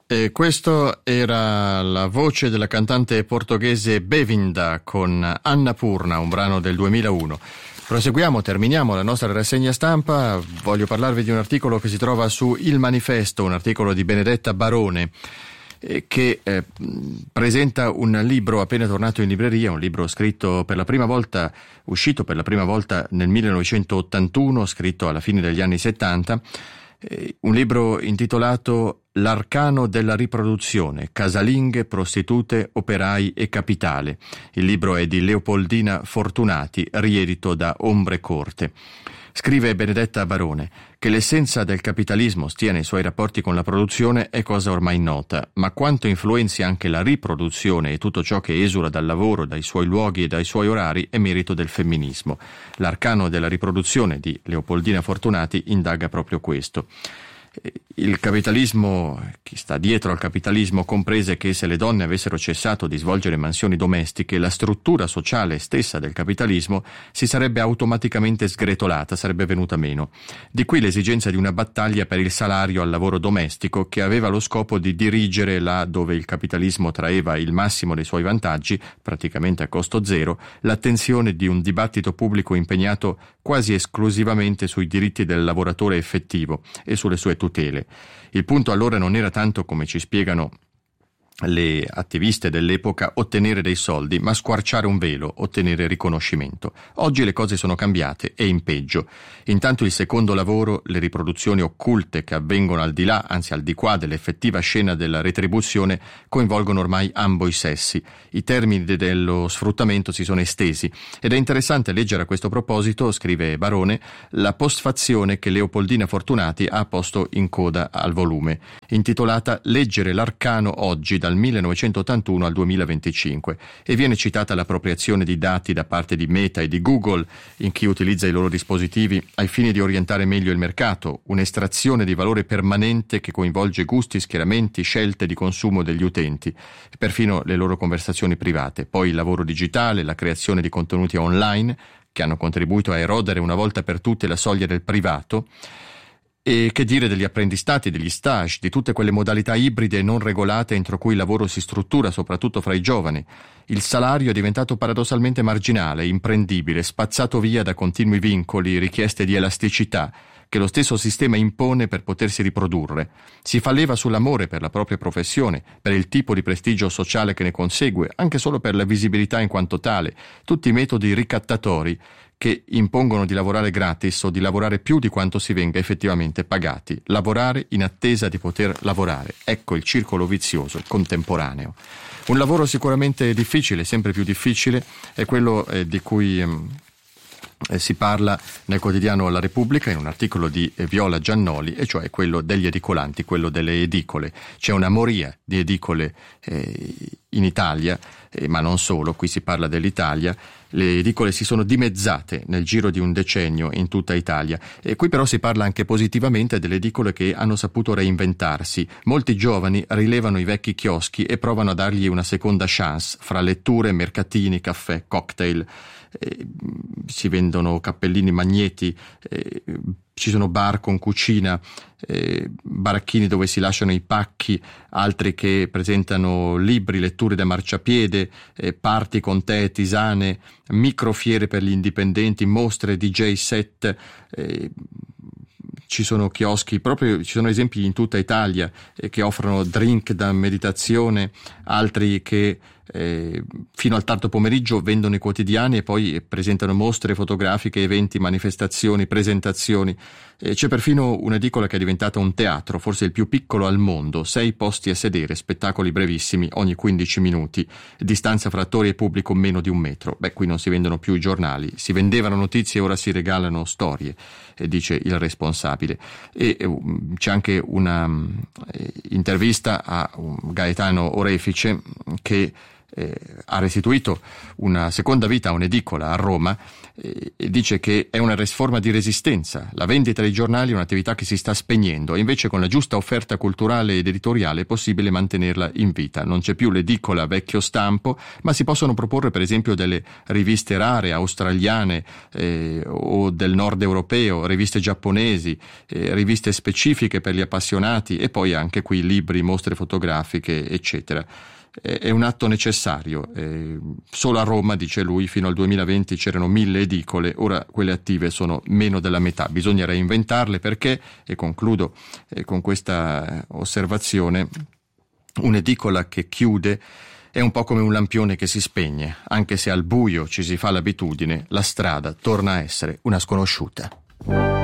E questo era la voce della cantante portoghese Bevinda con Annapurna, un brano del 2001. Proseguiamo, terminiamo la nostra rassegna stampa. Voglio parlarvi di un articolo che si trova su Il Manifesto, un articolo di Benedetta Barone, che presenta un libro appena tornato in libreria, un libro scritto per la prima volta, uscito per la prima volta nel 1981, scritto alla fine degli anni 70, un libro intitolato L'arcano della riproduzione, casalinghe, prostitute, operai e capitale. Il libro è di Leopoldina Fortunati, riedito da Ombre Corte. Scrive Benedetta Barone che l'essenza del capitalismo stia nei suoi rapporti con la produzione è cosa ormai nota, ma quanto influenzi anche la riproduzione e tutto ciò che esula dal lavoro, dai suoi luoghi e dai suoi orari è merito del femminismo. L'arcano della riproduzione di Leopoldina Fortunati indaga proprio questo. Il capitalismo, chi sta dietro al capitalismo, comprese che se le donne avessero cessato di svolgere mansioni domestiche, la struttura sociale stessa del capitalismo si sarebbe automaticamente sgretolata, sarebbe venuta meno. Di qui l'esigenza di una battaglia per il salario al lavoro domestico che aveva lo scopo di dirigere là dove il capitalismo traeva il massimo dei suoi vantaggi, praticamente a costo zero, l'attenzione di un dibattito pubblico impegnato quasi esclusivamente sui diritti del lavoratore effettivo e sulle sue tutele. Il punto allora non era tanto, come ci spiegano le attiviste dell'epoca, ottenere dei soldi, ma squarciare un velo, ottenere riconoscimento. Oggi le cose sono cambiate e in peggio. Intanto il secondo lavoro, le riproduzioni occulte che avvengono al di là, anzi al di qua dell'effettiva scena della retribuzione, coinvolgono ormai ambo i sessi. I termini dello sfruttamento si sono estesi ed è interessante leggere a questo proposito, scrive Barone, la postfazione che Leopoldina Fortunati ha posto in coda al volume, intitolata Leggere l'arcano oggi dal 1981 al 2025, e viene citata l'appropriazione di dati da parte di Meta e di Google in chi utilizza i loro dispositivi ai fini di orientare meglio il mercato, un'estrazione di valore permanente che coinvolge gusti, schieramenti, scelte di consumo degli utenti, perfino le loro conversazioni private, poi il lavoro digitale, la creazione di contenuti online che hanno contribuito a erodere una volta per tutte la soglia del privato. E che dire degli apprendistati, degli stage, di tutte quelle modalità ibride e non regolate entro cui il lavoro si struttura, soprattutto fra i giovani. Il salario è diventato paradossalmente marginale, imprendibile, spazzato via da continui vincoli, richieste di elasticità che lo stesso sistema impone per potersi riprodurre. Si fa leva sull'amore per la propria professione, per il tipo di prestigio sociale che ne consegue, anche solo per la visibilità in quanto tale, tutti i metodi ricattatori che impongono di lavorare gratis o di lavorare più di quanto si venga effettivamente pagati. Lavorare in attesa di poter lavorare. Ecco il circolo vizioso contemporaneo. Un lavoro sicuramente difficile, sempre più difficile, è quello di cui si parla nel quotidiano La Repubblica in un articolo di Viola Giannoli, e cioè quello degli edicolanti, quello delle edicole. C'è una moria di edicole in Italia, ma non solo, qui si parla dell'Italia. Le edicole si sono dimezzate nel giro di un decennio in tutta Italia, e qui però si parla anche positivamente delle edicole che hanno saputo reinventarsi. Molti giovani rilevano i vecchi chioschi e provano a dargli una seconda chance fra letture, mercatini, caffè, cocktail. Si vendono cappellini, magneti, ci sono bar con cucina, baracchini dove si lasciano i pacchi, altri che presentano libri, letture da marciapiede, party con tè, tisane, microfiere per gli indipendenti, mostre, DJ set. Ci sono chioschi, proprio ci sono esempi in tutta Italia che offrono drink da meditazione, altri che fino al tardo pomeriggio vendono i quotidiani e poi presentano mostre fotografiche, eventi, manifestazioni, presentazioni. C'è perfino un'edicola che è diventata un teatro, forse il più piccolo al mondo, 6 posti a sedere, spettacoli brevissimi ogni 15 minuti, distanza fra attori e pubblico meno di 1 metro. Qui non si vendono più i giornali, si vendevano notizie e ora si regalano storie, dice il responsabile. E c'è anche una intervista a Gaetano Orefice che ha restituito una seconda vita a un'edicola a Roma e dice che è una forma di resistenza. La vendita dei giornali è un'attività che si sta spegnendo e invece con la giusta offerta culturale ed editoriale è possibile mantenerla in vita. Non c'è più l'edicola vecchio stampo, ma si possono proporre per esempio delle riviste rare australiane o del nord europeo, riviste giapponesi, riviste specifiche per gli appassionati e poi anche qui libri, mostre fotografiche, eccetera. È un atto necessario. Solo a Roma, dice lui, fino al 2020 c'erano 1000 edicole, ora quelle attive sono meno della metà. Bisogna reinventarle perché, e concludo con questa osservazione, un'edicola che chiude è un po' come un lampione che si spegne. Anche se al buio ci si fa l'abitudine, la strada torna a essere una sconosciuta.